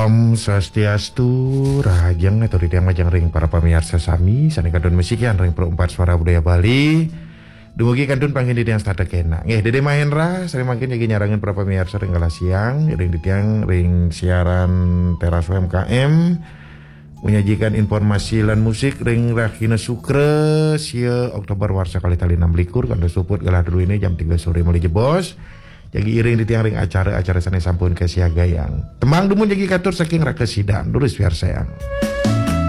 Om Swastiastu, Rahajeng atau di tiang majang ring para pamirsa sami, sani kadun musikian ring perempat suara budaya Bali. Dumugi kadun panggil di tiang stada kena. Dede Mahendra, sering makin jadi nyarangin para pamirsa ring kala siang, ring di tiang ring siaran teras UMKM, menyajikan informasi lan musik ring Rahina Sukre, sia Oktober warsa kali tali 6 likur, kando suput galah dulu ini jam 3 sore mulai jebos. Jadi iring di tiang ring acara sana sampun ke siaga yang temang dumun jadi katur saking raka sidang dulu biar sayang.